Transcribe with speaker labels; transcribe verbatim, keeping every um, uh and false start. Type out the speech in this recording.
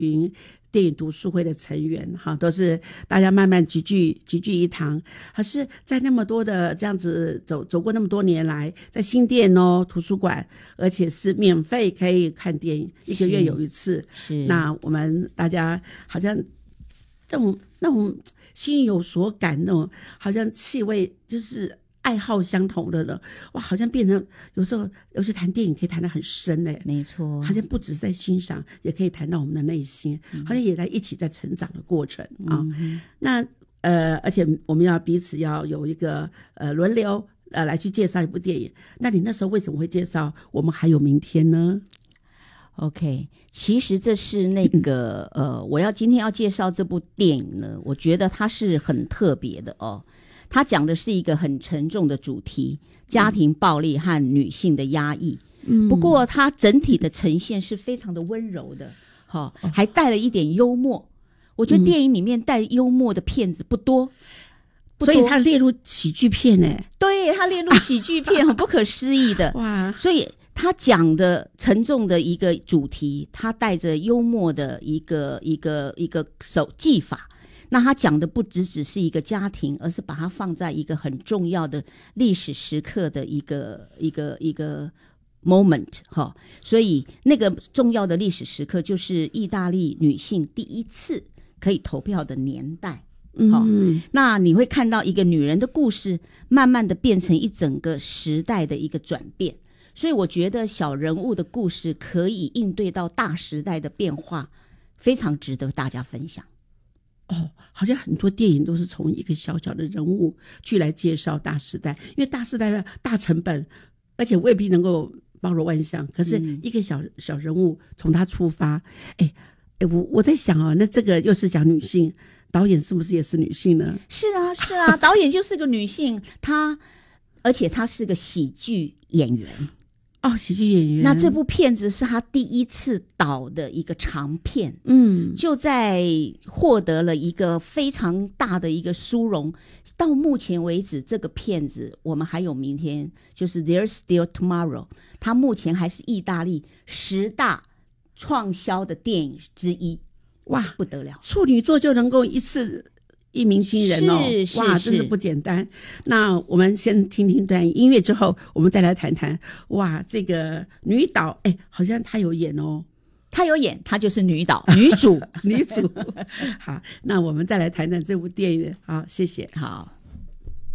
Speaker 1: 云电影读书会的成员哈，都是大家慢慢集聚集聚一堂。可是在那么多的这样子走走过那么多年来，在新店哦图书馆，而且是免费可以看电影，一个月有一次。
Speaker 2: 是，
Speaker 1: 那我们大家好像那种那种心有所感，那种好像气味就是爱好相同的了，哇，好像变成有时候，尤其谈电影可以谈得很深嘞，
Speaker 2: 没错，
Speaker 1: 好像不只是在欣赏，也可以谈到我们的内心，嗯、好像也在一起在成长的过程啊。嗯、那呃，而且我们要彼此要有一个呃轮流呃来去介绍一部电影。那你那时候为什么会介绍《我们还有明天》呢
Speaker 2: ？OK， 其实这是那个呃，我要今天要介绍这部电影呢，我觉得它是很特别的哦。它讲的是一个很沉重的主题，家庭暴力和女性的压抑。嗯，不过它整体的呈现是非常的温柔的，哈、哦，还带了一点幽默。我觉得电影里面带幽默的片子不多，嗯、不多，
Speaker 1: 所以它列入喜剧片诶。
Speaker 2: 对，它列入喜剧片，很不可思议的哇！所以他讲的沉重的一个主题，他带着幽默的一个一个一个手技法。那他讲的不只只是一个家庭，而是把它放在一个很重要的历史时刻的一个一个一个 moment 哈。所以那个重要的历史时刻就是意大利女性第一次可以投票的年代。嗯，那你会看到一个女人的故事，慢慢的变成一整个时代的一个转变。所以我觉得小人物的故事可以应对到大时代的变化，非常值得大家分享。
Speaker 1: 哦，好像很多电影都是从一个小小的人物去来介绍大时代，因为大时代大成本，而且未必能够包罗万象。可是一个小、嗯、小人物从他出发，哎哎，我我在想哦，那这个又是讲女性，导演是不是也是女性呢？
Speaker 2: 是啊，是啊，导演就是个女性，她而且她是个喜剧演员。
Speaker 1: 哦，喜剧演员。
Speaker 2: 那这部片子是他第一次导的一个长片，
Speaker 1: 嗯，
Speaker 2: 就在获得了一个非常大的一个殊荣。到目前为止，这个片子我们还有明天，就是 There's Still Tomorrow， 它目前还是意大利十大创销的电影之一。哇，不得了！
Speaker 1: 处女座就能够一次一鸣惊人哦，哇，真是不简单。那我们先听听段音乐，之后我们再来谈谈。哇，这个女导，哎，好像她有演哦，
Speaker 2: 她有演，她就是女导、女主、
Speaker 1: 女主。好，那我们再来谈谈这部电影。好，谢谢。
Speaker 2: 好。